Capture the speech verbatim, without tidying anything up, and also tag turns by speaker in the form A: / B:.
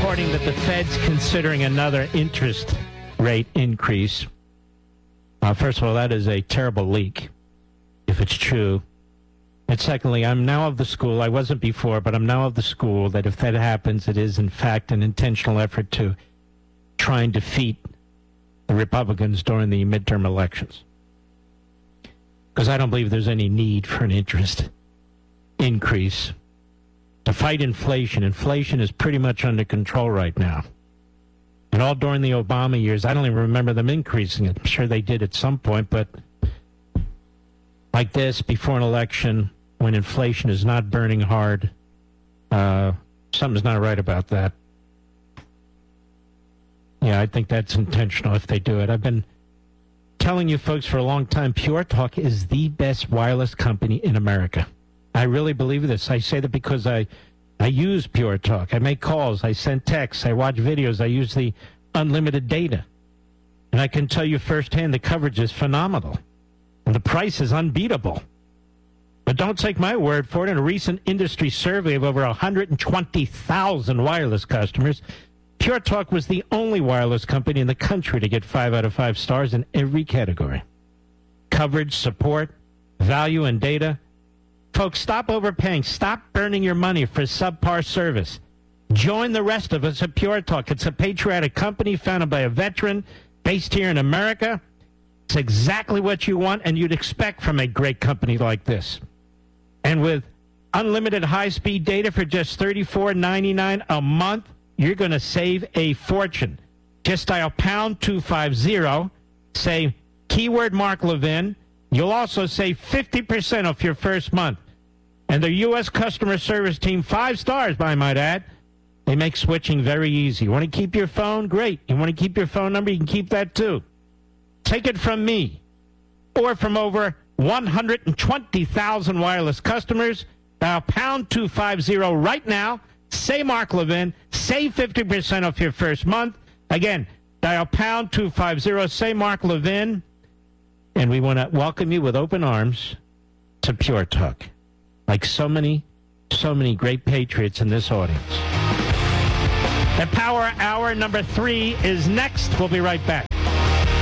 A: reporting that the Fed's considering another interest rate increase. Uh, first of all, that is a terrible leak, if it's true. And secondly, I'm now of the school, I wasn't before, but I'm now of the school that if that happens, it is in fact an intentional effort to try and defeat the Republicans during the midterm elections. Because I don't believe there's any need for an interest increase to fight inflation. Inflation is pretty much under control right now. And all during the Obama years, I don't even remember them increasing it. I'm sure they did at some point, but like this, before an election, when inflation is not burning hard, uh, something's not right about that. Yeah, I think that's intentional if they do it. I've been telling you folks for a long time, Pure Talk is the best wireless company in America. I really believe this. I say that because I, I use Pure Talk. I make calls. I send texts. I watch videos. I use the unlimited data. And I can tell you firsthand the coverage is phenomenal. And the price is unbeatable. But don't take my word for it. In a recent industry survey of over one hundred twenty thousand wireless customers, Pure Talk was the only wireless company in the country to get five out of five stars in every category. Coverage, support, value, and data. Folks, stop overpaying. Stop burning your money for subpar service. Join the rest of us at Pure Talk. It's a patriotic company founded by a veteran based here in America. It's exactly what you want and you'd expect from a great company like this. And with unlimited high-speed data for just thirty-four ninety-nine a month, you're going to save a fortune. Just dial pound two fifty, say keyword Mark Levin. You'll also save fifty percent off your first month. And their U S customer service team, five stars, I might add, they make switching very easy. You want to keep your phone? Great. You want to keep your phone number? You can keep that too. Take it from me or from over one hundred twenty thousand wireless customers. Dial pound two fifty right now. Say Mark Levin. Save fifty percent off your first month. Again, dial pound two fifty. Say Mark Levin. And we want to welcome you with open arms to Pure Talk. Like so many, so many great patriots in this audience. The Power Hour number three is next. We'll be right back.